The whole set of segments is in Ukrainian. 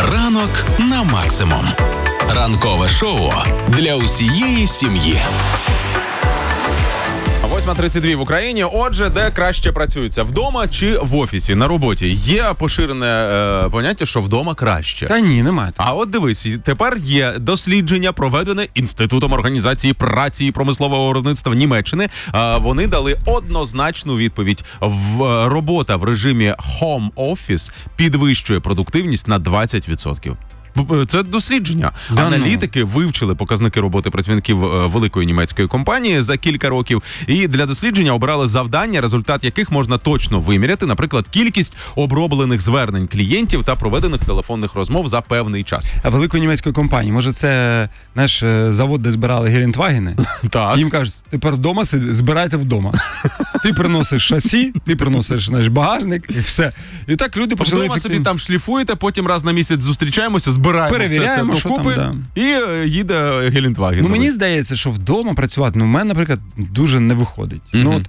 Ранок на максимум. Ранкове шоу для усієї сім'ї. 8:32 в Україні. Отже, де краще працюється? Вдома чи в офісі, на роботі? Є поширене поняття, що вдома краще. Та ні, немає. А от дивись, тепер є дослідження, проведене Інститутом організації праці і промислового виробництва Німеччини. Вони дали однозначну відповідь. Робота в режимі home office підвищує продуктивність на 20%. Це дослідження. Аналітики вивчили показники роботи працівників великої німецької компанії за кілька років і для дослідження обирали завдання, результат яких можна точно виміряти, наприклад, кількість оброблених звернень клієнтів та проведених телефонних розмов за певний час. А великої німецької компанії, може це наш завод, де збирали Гелендвагени? Так. Їм кажуть, тепер вдома збирайте вдома. Ти приносиш шасі, ти приносиш наш багажник і все. І так люди почали вдома собі там шліфуєте, потім раз на місяць зустрічаємося, збираємо все це докупи і їде Гелендваген. Ну, мені здається, що вдома працювати, в мене, наприклад, дуже не виходить.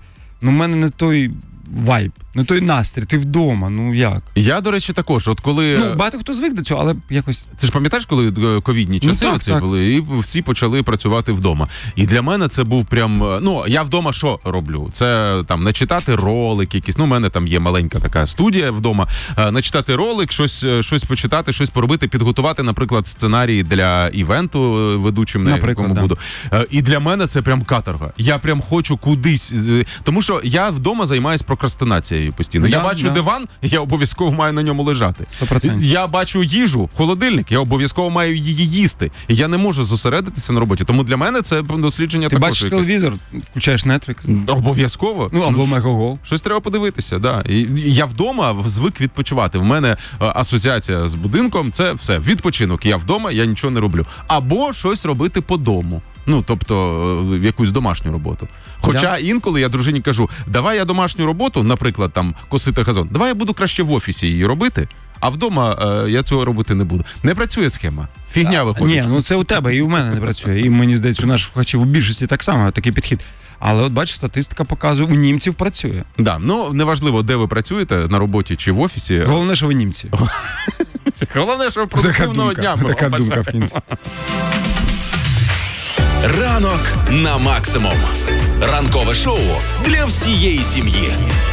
В мене не той вайб, не той настрій, ти вдома, як? Я, до речі, також, от коли... багато хто звик до цього, але якось... Це ж пам'ятаєш, коли ковідні часи так. були, і всі почали працювати вдома. І для мене це був прям... я вдома що роблю? Це там начитати ролик якийсь, у мене там є маленька така студія вдома, начитати ролик, щось почитати, щось поробити, підготувати, наприклад, сценарій для івенту ведучим, на якому буду. І для мене це прям каторга. Я прям хочу кудись, тому що я вдома займаюсь прокрастинацією постійно. Я бачу диван, я обов'язково маю на ньому лежати. 100%. Я бачу їжу, холодильник, я обов'язково маю її їсти. І я не можу зосередитися на роботі. Тому для мене це дослідження також. Ти бачиш телевізор, включаєш Netflix? Обов'язково. Або Megogo. Щось треба подивитися, да. І я вдома звик відпочивати. В мене асоціація з будинком, це все, відпочинок. Я вдома, я нічого не роблю. Або щось робити по дому. Тобто якусь домашню роботу. Хоча інколи я дружині кажу, давай я домашню роботу, наприклад, там косити газон, давай я буду краще в офісі її робити, а вдома я цього робити не буду. Не працює схема. Фігня виходить. Ні, це у тебе і у мене не працює. І мені здається, у наших слухачів у більшості так само, такий підхід. Але от бачиш, статистика показує, у німців працює. Да, неважливо, де ви працюєте, на роботі чи в офісі. Головне, що ви німці. Головне, що продуктивного дня. Така думка в кінці. Ранок на максимум. Ранкове шоу для всієї сім'ї.